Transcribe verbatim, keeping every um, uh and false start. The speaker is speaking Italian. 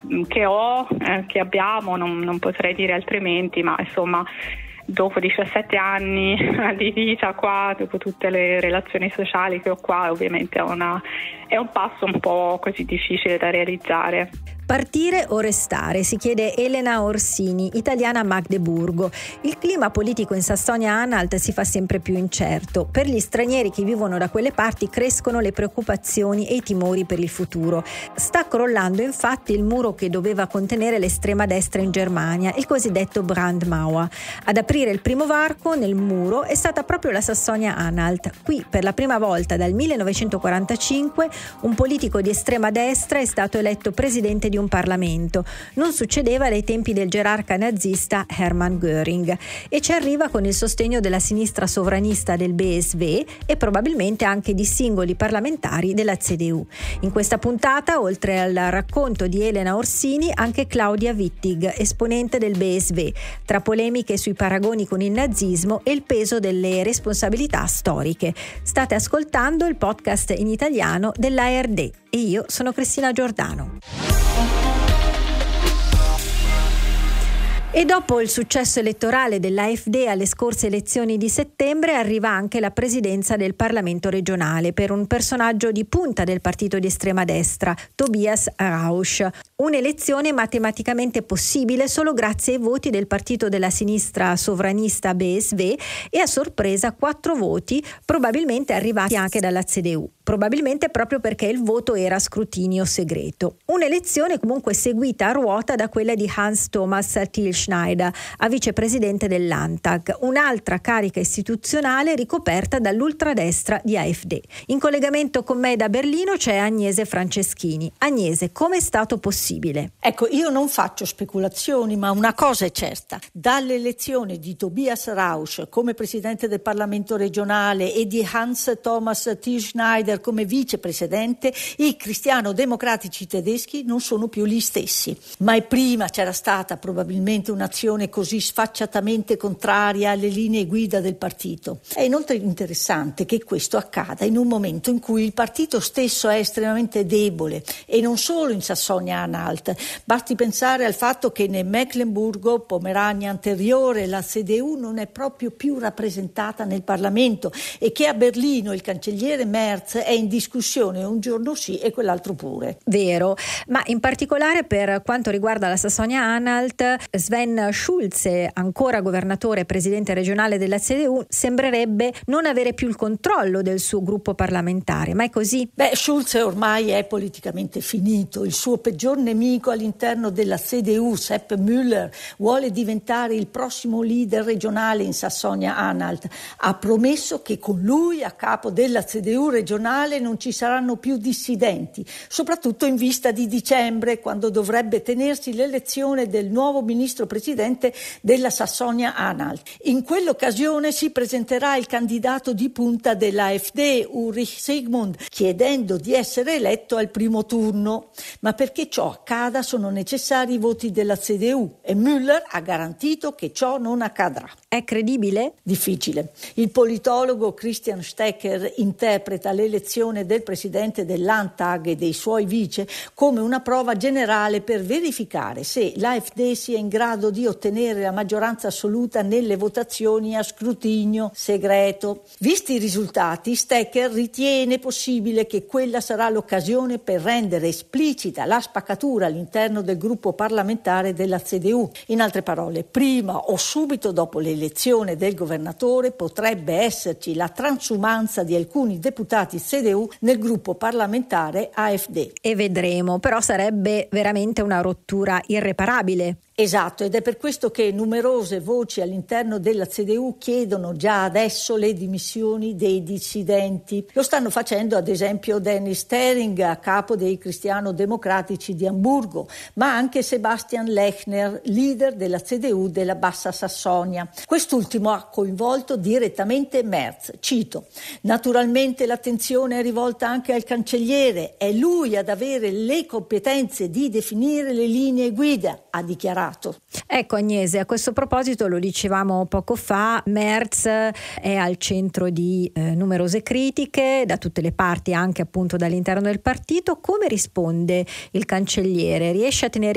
che ho, eh, che abbiamo, non, non potrei dire altrimenti, ma insomma dopo diciassette anni di vita qua, dopo tutte le relazioni sociali che ho qua, ovviamente è, una, è un passo un po' così difficile da realizzare. Partire o restare? Si chiede Elena Orsini, italiana a Magdeburgo. Il clima politico in Sassonia-Anhalt si fa sempre più incerto. Per gli stranieri che vivono da quelle parti crescono le preoccupazioni e i timori per il futuro. Sta crollando infatti il muro che doveva contenere l'estrema destra in Germania, il cosiddetto Brandmauer. Ad aprire il primo varco nel muro è stata proprio la Sassonia-Anhalt. Qui, per la prima volta dal millenovecentoquarantacinque, un politico di estrema destra è stato eletto presidente di un Parlamento. Non succedeva dai tempi del gerarca nazista Hermann Göring, e ci arriva con il sostegno della sinistra sovranista del B S W e probabilmente anche di singoli parlamentari della C D U. In questa puntata, oltre al racconto di Elena Orsini, anche Claudia Wittig, esponente del B S W, tra polemiche sui paragoni con il nazismo e il peso delle responsabilità storiche. State ascoltando il podcast in italiano dell'A R D e io sono Cristina Giordano. E dopo il successo elettorale dell'A F D alle scorse elezioni di settembre arriva anche la presidenza del Parlamento regionale per un personaggio di punta del partito di estrema destra, Tobias Rausch. Un'elezione matematicamente possibile solo grazie ai voti del partito della sinistra sovranista B S W e a sorpresa quattro voti probabilmente arrivati anche dalla C D U. Probabilmente proprio perché il voto era a scrutinio segreto. Un'elezione comunque seguita a ruota da quella di Hans Thomas Tilschneider a vicepresidente del Landtag, un'altra carica istituzionale ricoperta dall'ultradestra di A F D. In collegamento con me da Berlino c'è Agnese Franceschini. Agnese, come è stato possibile? Ecco, io non faccio speculazioni, ma una cosa è certa. Dall'elezione di Tobias Rausch come presidente del Parlamento regionale e di Hans Thomas Tilschneider come vicepresidente, i cristiano-democratici tedeschi non sono più gli stessi. Mai prima c'era stata probabilmente un'azione così sfacciatamente contraria alle linee guida del partito. È inoltre interessante che questo accada in un momento in cui il partito stesso è estremamente debole, e non solo in Sassonia-Anhalt. Basti pensare al fatto che nel Meckenburgo, Pomerania anteriore, la C D U non è proprio più rappresentata nel Parlamento e che a Berlino il cancelliere Merz è in discussione un giorno sì e quell'altro pure. Vero, ma in particolare per quanto riguarda la Sassonia-Anhalt, Sven Schulze, ancora governatore e presidente regionale della C D U, sembrerebbe non avere più il controllo del suo gruppo parlamentare. Ma è così? Beh, Schulze ormai è politicamente finito. Il suo peggior nemico all'interno della C D U, Sepp Müller, vuole diventare il prossimo leader regionale in Sassonia-Anhalt. Ha promesso che con lui a capo della C D U regionale non ci saranno più dissidenti, soprattutto in vista di dicembre, quando dovrebbe tenersi l'elezione del nuovo ministro presidente della Sassonia-Anhalt. In quell'occasione si presenterà il candidato di punta della A F D, Ulrich Siegmund, chiedendo di essere eletto al primo turno. Ma perché ciò accada sono necessari i voti della C D U e Müller ha garantito che ciò non accadrà. È credibile? Difficile. Il politologo Christian Stecker interpreta l'elezione del presidente del Landtag e dei suoi vice come una prova generale per verificare se l'A F D sia in grado di ottenere la maggioranza assoluta nelle votazioni a scrutinio segreto. Visti i risultati, Stecker ritiene possibile che quella sarà l'occasione per rendere esplicita la spaccatura all'interno del gruppo parlamentare della C D U. In altre parole, prima o subito dopo l'elezione del governatore potrebbe esserci la transumanza di alcuni deputati C D U nel gruppo parlamentare A F D. E vedremo, però sarebbe veramente una rottura irreparabile. Esatto, ed è per questo che numerose voci all'interno della C D U chiedono già adesso le dimissioni dei dissidenti. Lo stanno facendo ad esempio Dennis Stering, a capo dei cristiano-democratici di Amburgo, ma anche Sebastian Lechner, leader della C D U della Bassa Sassonia. Quest'ultimo ha coinvolto direttamente Merz. Cito: naturalmente l'attenzione è rivolta anche al cancelliere, è lui ad avere le competenze di definire le linee guida, ha dichiarato. Ecco Agnese, a questo proposito lo dicevamo poco fa, Merz è al centro di eh, numerose critiche da tutte le parti, anche appunto dall'interno del partito. Come risponde il cancelliere? Riesce a tenere